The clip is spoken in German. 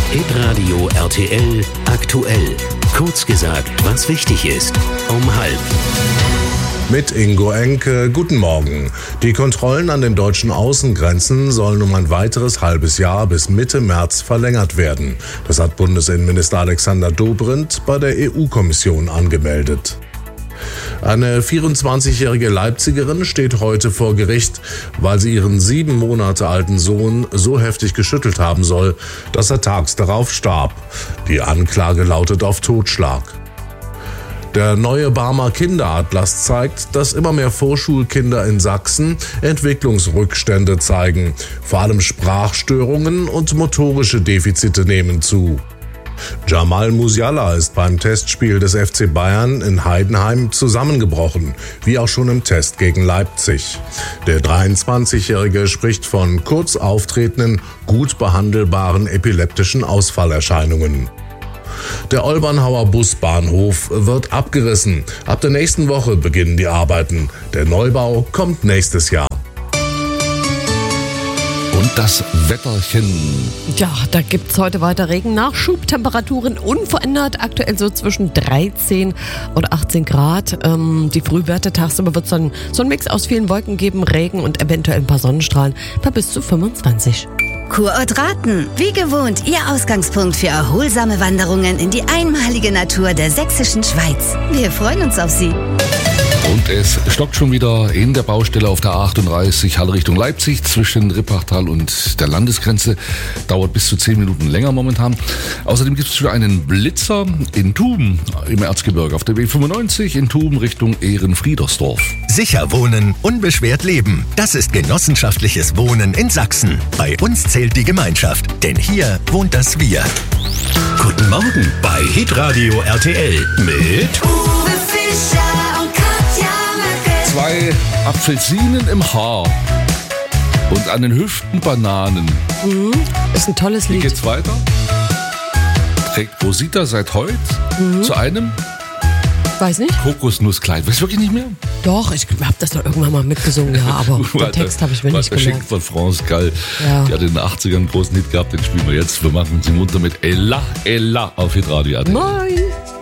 Hitradio RTL aktuell. Kurz gesagt, was wichtig ist. Um 12:30. Mit Ingo Enke, guten Morgen. Die Kontrollen an den deutschen Außengrenzen sollen um ein weiteres halbes Jahr bis Mitte März verlängert werden. Das hat Bundesinnenminister Alexander Dobrindt bei der EU-Kommission angemeldet. Eine 24-jährige Leipzigerin steht heute vor Gericht, weil sie ihren 7 Monate alten Sohn so heftig geschüttelt haben soll, dass er tags darauf starb. Die Anklage lautet auf Totschlag. Der neue Barmer Kinderatlas zeigt, dass immer mehr Vorschulkinder in Sachsen Entwicklungsrückstände zeigen. Vor allem Sprachstörungen und motorische Defizite nehmen zu. Jamal Musiala ist beim Testspiel des FC Bayern in Heidenheim zusammengebrochen, wie auch schon im Test gegen Leipzig. Der 23-Jährige spricht von kurz auftretenden, gut behandelbaren epileptischen Ausfallerscheinungen. Der Olbernhauer Busbahnhof wird abgerissen. Ab der nächsten Woche beginnen die Arbeiten. Der Neubau kommt nächstes Jahr. Und das Wetterchen. Ja, da gibt's heute weiter Regen. Nachschubtemperaturen unverändert. Aktuell so zwischen 13 und 18 Grad. Die Frühwerte tagsüber wird es dann so ein Mix aus vielen Wolken geben, Regen und eventuell ein paar Sonnenstrahlen bei bis zu 25. Kurort Raten, wie gewohnt, Ihr Ausgangspunkt für erholsame Wanderungen in die einmalige Natur der sächsischen Schweiz. Wir freuen uns auf Sie. Und es stockt schon wieder in der Baustelle auf der 38 Halle Richtung Leipzig zwischen Rippachtal und der Landesgrenze. Dauert bis zu 10 Minuten länger momentan. Außerdem gibt es schon einen Blitzer in Tuben im Erzgebirge auf der B95 in Tuben Richtung Ehrenfriedersdorf. Sicher wohnen, unbeschwert leben. Das ist genossenschaftliches Wohnen in Sachsen. Bei uns zählt die Gemeinschaft, denn hier wohnt das Wir. Guten Morgen bei Hitradio RTL mit Uwe Fischer und Katja Merkel. 2 Apfelsinen im Haar und an den Hüften Bananen. Ist ein tolles Wie Lied. geht's weiter? Trägt Rosita seit heute zu einem Weiß nicht? Kokosnusskleid. Weißt du wirklich nicht mehr? Doch, ich habe das doch irgendwann mal mitgesungen, ja, aber den Text habe ich mir nicht Verschenkt gemerkt. von France Gall. Ja. Die hat in den 80ern einen großen Hit gehabt, den spielen wir jetzt. Wir machen sie munter mit Ella, Ella auf Hitradio. Moin!